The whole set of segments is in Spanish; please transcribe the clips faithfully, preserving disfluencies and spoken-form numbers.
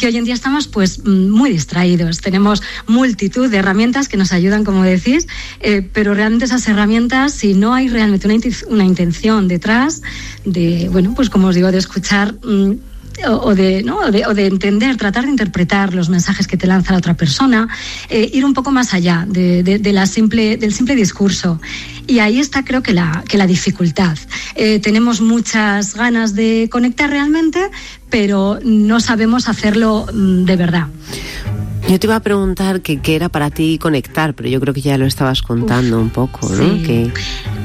que hoy en día estamos pues muy distraídos. Tenemos multitud de herramientas que nos ayudan, como decís, eh, pero realmente esas herramientas, si no hay realmente una, una intención detrás de, bueno, pues como os digo, de escuchar... Mmm, O de, ¿no? o, de, o de entender, tratar de interpretar los mensajes que te lanza la otra persona, eh, ir un poco más allá de, de, de la simple, del simple discurso. Y ahí está, creo que la, que la dificultad. Eh, tenemos muchas ganas de conectar realmente, pero no sabemos hacerlo de verdad. Yo te iba a preguntar que qué era para ti conectar, pero yo creo que ya lo estabas contando Uf, un poco, ¿no? Sí. Que...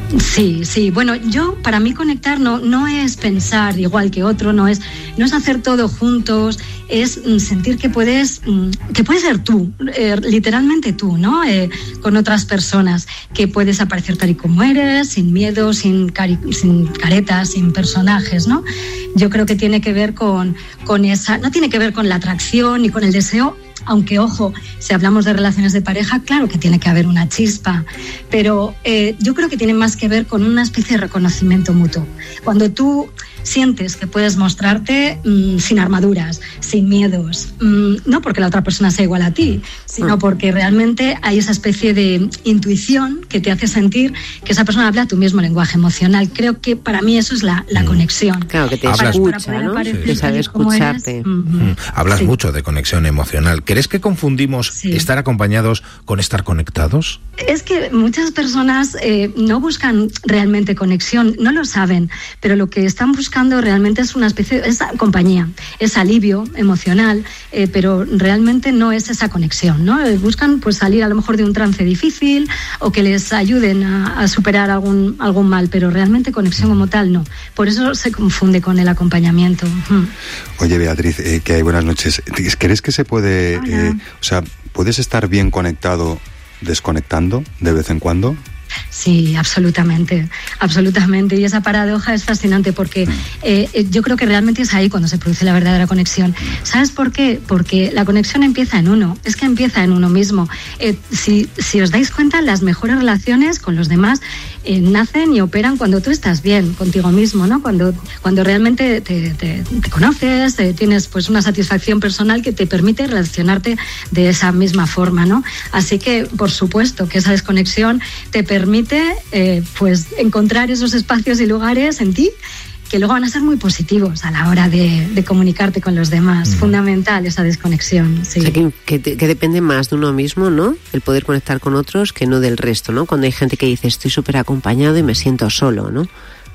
Sí, sí. Bueno, yo, para mí conectar no, no es pensar igual que otro, no es, no es hacer todo juntos, es sentir que puedes, que puedes ser tú, eh, literalmente tú, ¿no? Eh, con otras personas, que puedes aparecer tal y como eres, sin miedo, sin, cari- sin caretas, sin personajes, ¿no? Yo creo que tiene que ver con, con esa, no tiene que ver con la atracción ni con el deseo. Aunque, ojo, si hablamos de relaciones de pareja, claro que tiene que haber una chispa, pero eh, yo creo que tiene más que ver con una especie de reconocimiento mutuo. Cuando tú sientes que puedes mostrarte mmm, sin armaduras, sin miedos, mmm, no porque la otra persona sea igual a ti, sino porque realmente hay esa especie de intuición que te hace sentir que esa persona habla tu mismo lenguaje emocional. Creo que para mí eso es la, la conexión. Claro, que te Hablas, escucha, ¿no? Sí. Que sabe escucharte. Uh-huh. Hablas sí. mucho de conexión emocional. ¿Crees que confundimos sí. estar acompañados con estar conectados? Es que muchas personas eh, no buscan realmente conexión, no lo saben, pero lo que están buscando realmente es una especie de es compañía, es alivio emocional, eh, pero realmente no es esa conexión, ¿no? Buscan pues salir a lo mejor de un trance difícil o que les ayuden a, a superar algún, algún mal, pero realmente conexión como tal no. Por eso se confunde con el acompañamiento. Hmm. Oye, Beatriz, eh, que hay buenas noches. ¿Crees que se puede, eh, o sea, puedes estar bien conectado desconectando de vez en cuando? Sí, absolutamente, absolutamente. Y esa paradoja es fascinante porque eh, yo creo que realmente es ahí cuando se produce la verdadera conexión. ¿Sabes por qué? Porque la conexión empieza en uno, es que empieza en uno mismo. Eh, si, si os dais cuenta, las mejores relaciones con los demás eh, nacen y operan cuando tú estás bien contigo mismo, ¿no? Cuando, cuando realmente te, te, te conoces, eh, tienes pues una satisfacción personal que te permite relacionarte de esa misma forma, ¿no? Así que, por supuesto, que esa desconexión te permite permite eh, pues encontrar esos espacios y lugares en ti que luego van a ser muy positivos a la hora de, de comunicarte con los demás. Mm. Fundamental esa desconexión. Sí. O sea, que, que, que depende más de uno mismo, ¿no? El poder conectar con otros que no del resto, ¿no? Cuando hay gente que dice estoy súper acompañado y me siento solo, ¿no?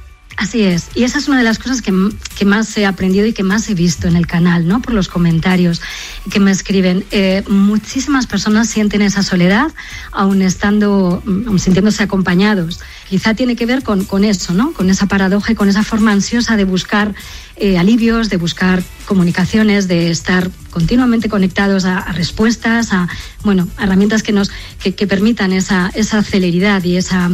Así es, y esa es una de las cosas que, que más he aprendido y que más he visto en el canal, ¿no? Por los comentarios que me escriben. Eh, muchísimas personas sienten esa soledad, aun estando, aun sintiéndose acompañados. Quizá tiene que ver con, con eso, ¿no? Con esa paradoja y con esa forma ansiosa de buscar eh, alivios, de buscar comunicaciones, de estar continuamente conectados a, a respuestas, a bueno, herramientas que nos que, que permitan esa esa celeridad y esa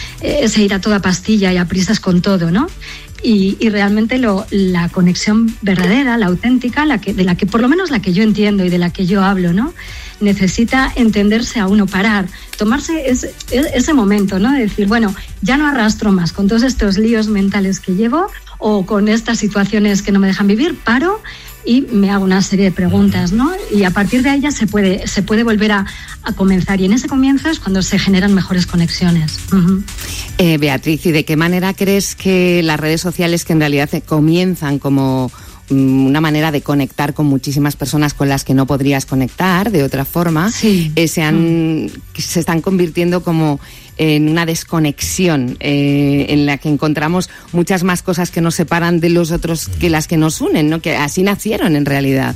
ese ir a toda pastilla y a prisas con todo, ¿no? Y, y realmente lo, la conexión verdadera, la auténtica, la que, de la que por lo menos la que yo entiendo y de la que yo hablo, ¿no? Necesita entenderse a uno, parar, tomarse ese, ese momento, ¿no? De decir, bueno, ya no arrastro más con todos estos líos mentales que llevo o con estas situaciones que no me dejan vivir, paro y me hago una serie de preguntas, ¿no? Y a partir de ahí ya se puede, se puede volver a, a comenzar. Y en ese comienzo es cuando se generan mejores conexiones. Uh-huh. Eh, Beatriz, ¿y de qué manera crees que las redes sociales, que en realidad comienzan como una manera de conectar con muchísimas personas con las que no podrías conectar de otra forma, sí. eh, se, han, uh-huh. se están convirtiendo como en una desconexión eh, en la que encontramos muchas más cosas que nos separan de los otros que las que nos unen, ¿no? Que así nacieron en realidad.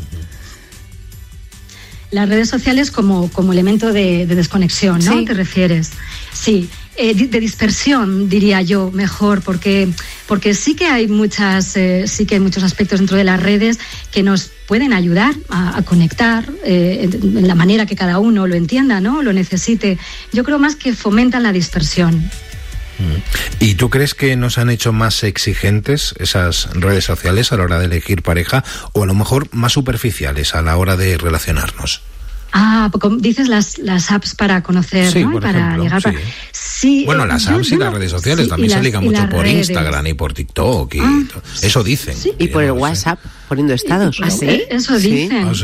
Las redes sociales como, como elemento de, de desconexión, ¿no? Sí. ¿Te refieres? Sí. Eh, de dispersión, diría yo, mejor, porque porque sí que hay muchas eh, sí que hay muchos aspectos dentro de las redes que nos pueden ayudar a, a conectar eh, en, en la manera que cada uno lo entienda, ¿no? Lo necesite. Yo creo más que fomentan la dispersión. ¿Y tú crees que nos han hecho más exigentes esas redes sociales a la hora de elegir pareja o a lo mejor más superficiales a la hora de relacionarnos? Ah, dices las, las apps para conocer, sí, ¿no? Por para ejemplo, llegar sí. para... sí. Bueno, las apps yo, y las redes sociales sí, también se ligan mucho por redes. Instagram y por TikTok y ah, eso dicen. Sí. Y por el WhatsApp, poniendo estados. ¿Ah, sí? Eso dicen. ¿Sí?